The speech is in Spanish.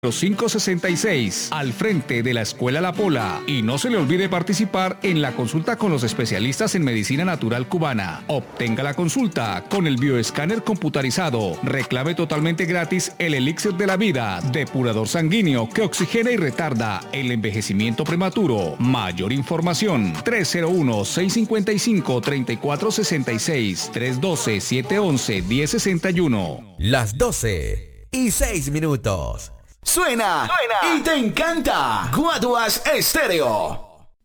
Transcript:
566 al frente de la Escuela La Pola. Y no se le olvide participar en la consulta con los especialistas en medicina natural cubana. Obtenga la consulta con el bioescáner computarizado. Reclame totalmente gratis el elixir de la vida, depurador sanguíneo que oxigena y retarda el envejecimiento prematuro. Mayor información 301-655-3466 312-711-1061. Las 12:06. Suena y te encanta. Guaduas Estéreo.